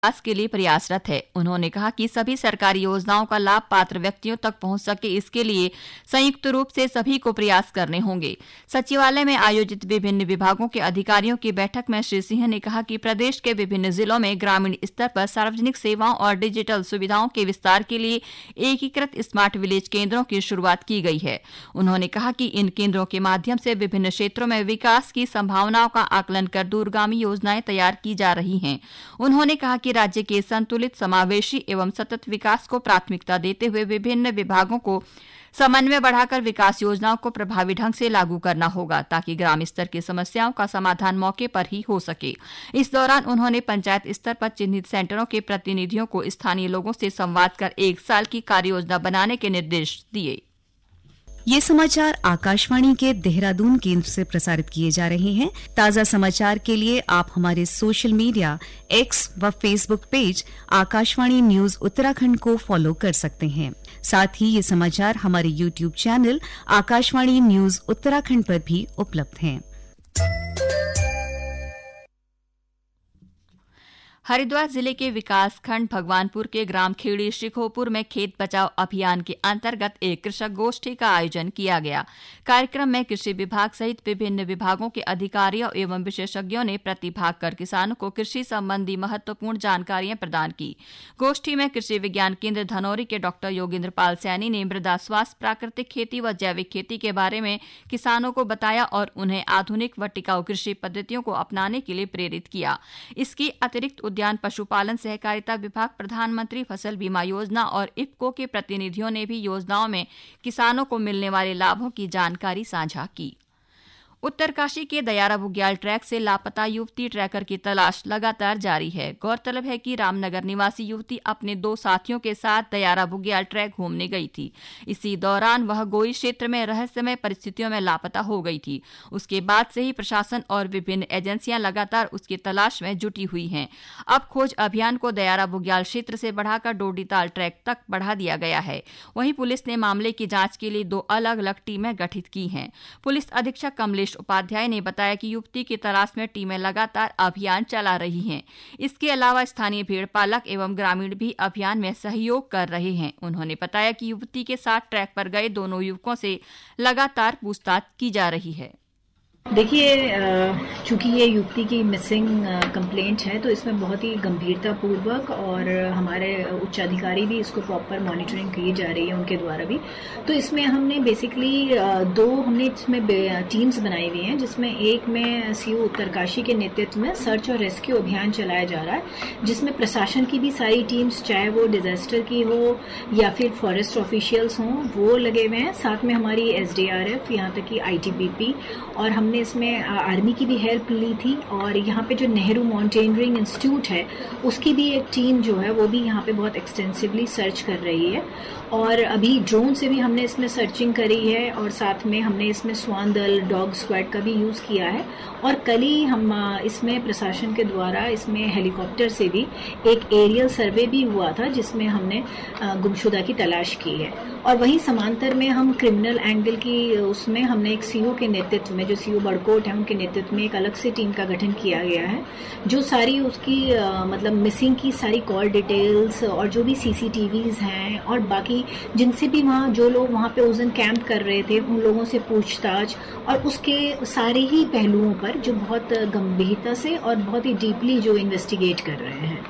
विकास के लिए प्रयासरत है। उन्होंने कहा कि सभी सरकारी योजनाओं का लाभ पात्र व्यक्तियों तक पहुंच सके, इसके लिए संयुक्त रूप से सभी को प्रयास करने होंगे। सचिवालय में आयोजित विभिन्न विभागों के अधिकारियों की बैठक में श्री सिंह ने कहा कि प्रदेश के विभिन्न जिलों में ग्रामीण स्तर पर सार्वजनिक सेवाओं और डिजिटल सुविधाओं के विस्तार के लिए एकीकृत स्मार्ट विलेज केंद्रों की शुरुआत की गई है। उन्होंने कहा कि इन केंद्रों के माध्यम से विभिन्न क्षेत्रों में विकास की संभावनाओं का आकलन कर दूरगामी योजनाएं तैयार की जा रही हैं। उन्होंने कहा कि राज्य के संतुलित, समावेशी एवं सतत विकास को प्राथमिकता देते हुए विभिन्न विभागों को समन्वय बढ़ाकर विकास योजनाओं को प्रभावी ढंग से लागू करना होगा, ताकि ग्राम स्तर की समस्याओं का समाधान मौके पर ही हो सके। इस दौरान उन्होंने पंचायत स्तर पर चिन्हित सेंटरों के प्रतिनिधियों को स्थानीय लोगों से संवाद कर 1 साल की कार्ययोजना बनाने के निर्देश दिए। ये समाचार आकाशवाणी के देहरादून केंद्र से प्रसारित किए जा रहे हैं। ताजा समाचार के लिए आप हमारे सोशल मीडिया एक्स व Facebook page Akashvani news Uttarakhand को फॉलो कर सकते हैं। साथ ही ये समाचार हमारे YouTube channel Akashvani news Uttarakhand पर भी उपलब्ध हैं। हरिद्वार जिले के विकास खंड भगवानपुर के ग्राम खेड़ी शिखोपुर में खेत बचाओ अभियान के अंतर्गत एक कृषक गोष्ठी का आयोजन किया गया। कार्यक्रम में कृषि विभाग सहित विभिन्न विभागों के अधिकारियों एवं विशेषज्ञों ने प्रतिभाग कर किसानों को कृषि संबंधी महत्वपूर्ण जानकारियां प्रदान की। गोष्ठी में कृषि विज्ञान केंद्र धनौरी के डॉ योगेंद्र पाल सैनी ने मृदा स्वास्थ्य, प्राकृतिक खेती व जैविक खेती के बारे में किसानों को बताया और उन्हें आधुनिक व टिकाऊ कृषि पद्धतियों को अपनाने के लिए प्रेरित किया। इसके अतिरिक्त उद्यान पशुपालन सहकारिता विभाग, प्रधानमंत्री फसल बीमा योजना और इफ्को के प्रतिनिधियों ने भी योजनाओं में किसानों को मिलने वाले लाभों की जानकारी साझा की। उत्तरकाशी के दयारा बुग्याल ट्रैक से लापता युवती ट्रैकर की तलाश लगातार जारी है। गौरतलब है कि रामनगर निवासी युवती अपने 2 साथियों के साथ दयारा बुग्याल ट्रैक घूमने गई थी। इसी दौरान वह गोई क्षेत्र में रहस्यमय परिस्थितियों में लापता हो गई थी। उसके बाद से ही प्रशासन और विभिन्न एजेंसियां लगातार उसकी तलाश में जुटी हुई हैं। अब खोज अभियान को दयारा बुग्याल क्षेत्र से बढ़ाकर डोडीताल ट्रैक तक बढ़ा दिया गया है। वहीं पुलिस ने मामले की जांच के लिए 2 अलग-अलग टीमें गठित की हैं। पुलिस अधीक्षक कमलेश उपाध्याय ने बताया कि युवती की तलाश में टीमें लगातार अभियान चला रही हैं। इसके अलावा स्थानीय भेड़ पालक एवं ग्रामीण भी अभियान में सहयोग कर रहे हैं। उन्होंने बताया कि युवती के साथ ट्रैक पर गए दोनों युवकों से लगातार पूछताछ की जा रही है। देखिए, चूंकि ये युवती की मिसिंग कंप्लेंट है, तो इसमें बहुत ही गंभीरता पूर्वक और हमारे उच्च अधिकारी भी इसको प्रॉपर मॉनिटरिंग की जा रही है उनके द्वारा भी। तो इसमें हमने बेसिकली 2 हमने इसमें टीम्स बनाई हुई हैं, जिसमें एक में सीओ उत्तरकाशी के नेतृत्व में सर्च और रेस्क्यू अभियान चलाया जा रहा है, जिसमें प्रशासन की भी सारी टीम्स, चाहे वो डिजास्टर की हो या फिर फॉरेस्ट ऑफिशियल्स हों, वो लगे हुए हैं। साथ में हमारी SDRF, यहाँ तक कि ITBP, और हमने इसमें आर्मी की भी हेल्प ली थी। और यहाँ पे जो नेहरू माउंटेनियरिंग इंस्टीट्यूट है, उसकी भी एक टीम जो है वो भी यहाँ पे बहुत एक्सटेंसिवली सर्च कर रही है। और अभी ड्रोन से भी हमने इसमें सर्चिंग करी है, और साथ में हमने इसमें स्वान दल, डॉग स्क्वाड का भी यूज किया है। और कल ही हम इसमें प्रशासन के द्वारा इसमें हेलीकॉप्टर से भी एक एरियल सर्वे भी हुआ था, जिसमें हमने गुमशुदा की तलाश की है। और वहीं समांतर में हम क्रिमिनल एंगल की उसमें हमने एक सीओ के नेतृत्व में, जो सीओ बड़कोट है, उनके नेतृत्व में एक अलग से टीम का गठन किया गया है, जो सारी उसकी मतलब मिसिंग की सारी कॉल डिटेल्स और जो भी CCTVs हैं और बाकी जिनसे भी वहाँ जो लोग वहाँ पे उस दिन कैंप कर रहे थे, उन लोगों से पूछताछ और उसके सारे ही पहलुओं पर जो बहुत गंभीरता से और बहुत ही डीपली जो इन्वेस्टिगेट कर रहे हैं।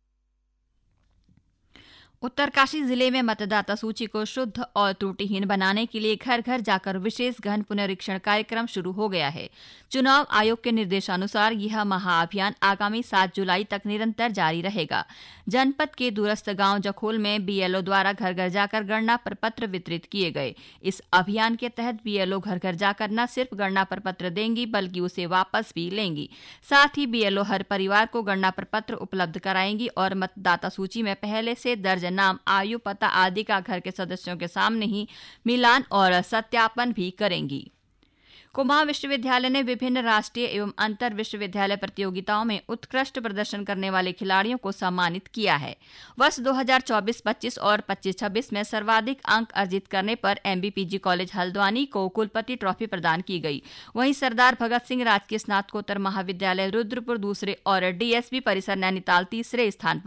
उत्तरकाशी जिले में मतदाता सूची को शुद्ध और त्रुटिहीन बनाने के लिए घर घर जाकर विशेष गहन पुनरीक्षण कार्यक्रम शुरू हो गया है। चुनाव आयोग के निर्देशानुसार यह महाअभियान आगामी 7 जुलाई तक निरंतर जारी रहेगा। जनपद के दूरस्थ गांव जखोल में BLO द्वारा घर घर जाकर गणना प्रपत्र वितरित किए गए। इस अभियान के तहत BLO घर घर जाकर न सिर्फ गणना प्रपत्र देंगी, बल्कि उसे वापस भी लेंगी। साथ ही BLO हर परिवार को गणना प्रपत्र उपलब्ध कराएंगी और मतदाता सूची में पहले से दर्ज नाम, आयु, पता आदि का घर के सदस्यों के सामने ही मिलान और सत्यापन भी करेंगी। कुमाऊं विश्वविद्यालय ने विभिन्न राष्ट्रीय एवं अंतर विश्वविद्यालय प्रतियोगिताओं में उत्कृष्ट प्रदर्शन करने वाले खिलाड़ियों को सम्मानित किया है। वर्ष 2024-25 और 25-26 में सर्वाधिक अंक अर्जित करने पर MBPG कॉलेज हल्द्वानी को कुलपति ट्रॉफी प्रदान की गई। वहीं सरदार भगत सिंह राजकीय स्नातकोत्तर महाविद्यालय रुद्रपुर दूसरे और DSB परिसर नैनीताल तीसरे स्थान पर